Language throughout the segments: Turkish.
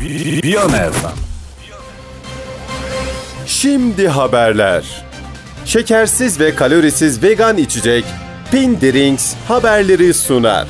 Viyana FM. Şimdi haberler. Şekersiz ve kalorisiz vegan içecek Pindirings haberleri sunar.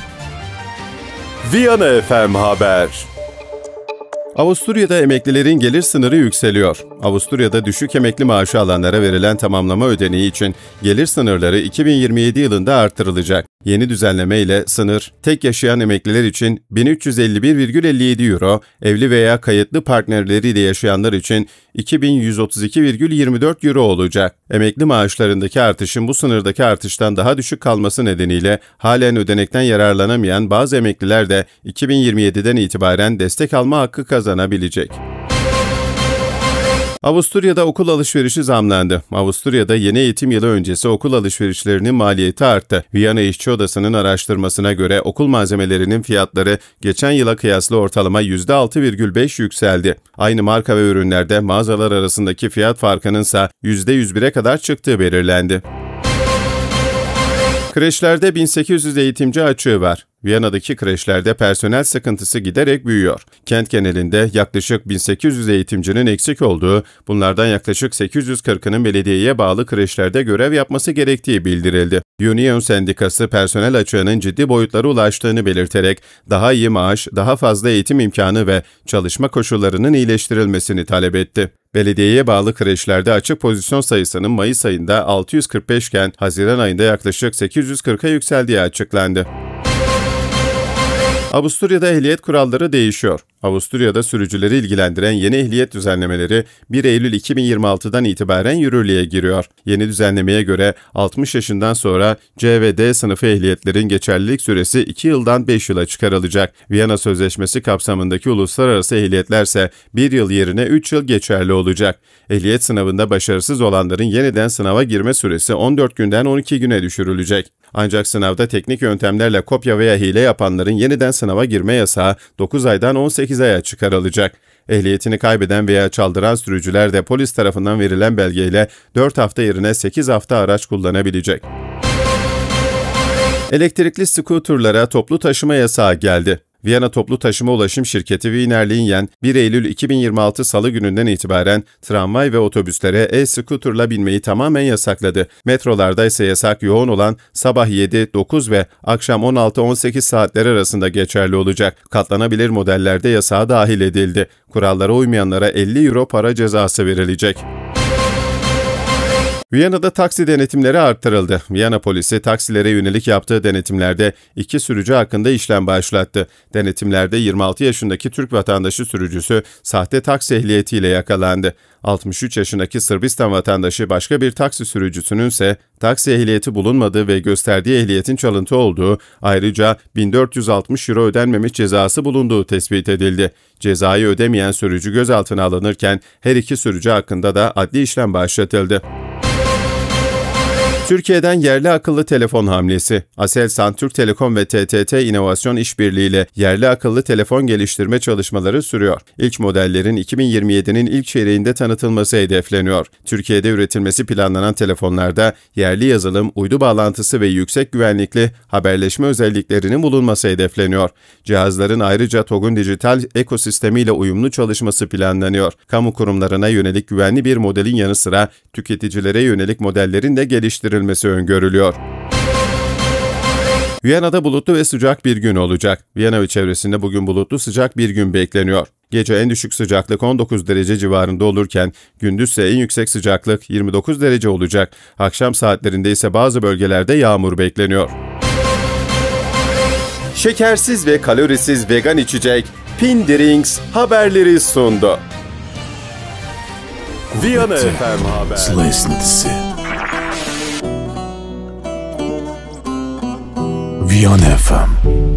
Viyana FM Haber. Avusturya'da emeklilerin gelir sınırı yükseliyor. Avusturya'da düşük emekli maaşı alanlara verilen tamamlama ödeneği için gelir sınırları 2027 yılında artırılacak. Yeni düzenleme ile sınır, tek yaşayan emekliler için 1351,57 euro, evli veya kayıtlı partnerleriyle yaşayanlar için 2132,24 euro olacak. Emekli maaşlarındaki artışın bu sınırdaki artıştan daha düşük kalması nedeniyle halen ödenekten yararlanamayan bazı emekliler de 2027'den itibaren destek alma hakkı kazanabilecek. Avusturya'da okul alışverişi zamlandı. Avusturya'da yeni eğitim yılı öncesi okul alışverişlerinin maliyeti arttı. Viyana İşçi Odası'nın araştırmasına göre okul malzemelerinin fiyatları geçen yıla kıyasla ortalama %6,5 yükseldi. Aynı marka ve ürünlerde mağazalar arasındaki fiyat farkının ise %101'e kadar çıktığı belirlendi. Kreşlerde 1800 eğitimci açığı var. Viyana'daki kreşlerde personel sıkıntısı giderek büyüyor. Kent genelinde yaklaşık 1800 eğitimcinin eksik olduğu, bunlardan yaklaşık 840'ının belediyeye bağlı kreşlerde görev yapması gerektiği bildirildi. Union Sendikası personel açığının ciddi boyutlara ulaştığını belirterek daha iyi maaş, daha fazla eğitim imkanı ve çalışma koşullarının iyileştirilmesini talep etti. Belediyeye bağlı kreşlerde açık pozisyon sayısının Mayıs ayında 645 iken Haziran ayında yaklaşık 840'a yükseldiği açıklandı. Avusturya'da ehliyet kuralları değişiyor. Avusturya'da sürücüleri ilgilendiren yeni ehliyet düzenlemeleri 1 Eylül 2026'dan itibaren yürürlüğe giriyor. Yeni düzenlemeye göre 60 yaşından sonra C ve D sınıfı ehliyetlerin geçerlilik süresi 2 yıldan 5 yıla çıkarılacak. Viyana Sözleşmesi kapsamındaki uluslararası ehliyetlerse 1 yıl yerine 3 yıl geçerli olacak. Ehliyet sınavında başarısız olanların yeniden sınava girme süresi 14 günden 12 güne düşürülecek. Ancak sınavda teknik yöntemlerle kopya veya hile yapanların yeniden sınava girme yasağı 9 aydan 18 aya çıkarılacak. Ehliyetini kaybeden veya çaldıran sürücüler de polis tarafından verilen belgeyle 4 hafta yerine 8 hafta araç kullanabilecek. Elektrikli skuterlara toplu taşıma yasağı geldi. Viyana Toplu Taşıma Ulaşım Şirketi Wiener Linien, 1 Eylül 2026 Salı gününden itibaren tramvay ve otobüslere e-scooter'la binmeyi tamamen yasakladı. Metrolarda ise yasak yoğun olan sabah 7, 9 ve akşam 16-18 saatler arasında geçerli olacak. Katlanabilir modellerde yasağa dahil edildi. Kurallara uymayanlara 50 euro para cezası verilecek. Viyana'da taksi denetimleri arttırıldı. Viyana polisi taksilere yönelik yaptığı denetimlerde 2 sürücü hakkında işlem başlattı. Denetimlerde 26 yaşındaki Türk vatandaşı sürücüsü sahte taksi ehliyetiyle yakalandı. 63 yaşındaki Sırbistan vatandaşı başka bir taksi sürücüsünün ise taksi ehliyeti bulunmadığı ve gösterdiği ehliyetin çalıntı olduğu, ayrıca 1460 euro ödenmemiş cezası bulunduğu tespit edildi. Cezayı ödemeyen sürücü gözaltına alınırken her iki sürücü hakkında da adli işlem başlatıldı. Türkiye'den yerli akıllı telefon hamlesi. Aselsan, Türk Telekom ve TTT İnovasyon İşbirliği ile yerli akıllı telefon geliştirme çalışmaları sürüyor. İlk modellerin 2027'nin ilk çeyreğinde tanıtılması hedefleniyor. Türkiye'de üretilmesi planlanan telefonlarda yerli yazılım, uydu bağlantısı ve yüksek güvenlikli haberleşme özelliklerinin bulunması hedefleniyor. Cihazların ayrıca TOG'un dijital ekosistemiyle uyumlu çalışması planlanıyor. Kamu kurumlarına yönelik güvenli bir modelin yanı sıra tüketicilere yönelik modellerin de geliştirilmesi öngörülüyor. Viyana'da bulutlu ve sıcak bir gün olacak. Viyana ve çevresinde bugün bulutlu sıcak bir gün bekleniyor. Gece en düşük sıcaklık 19 derece civarında olurken gündüzse en yüksek sıcaklık 29 derece olacak. Akşam saatlerinde ise bazı bölgelerde yağmur bekleniyor. Şekersiz ve kalorisiz vegan içecek Pindirings haberleri sundu. Viyana FM Haber. Sıla esintisi. Viyana FM.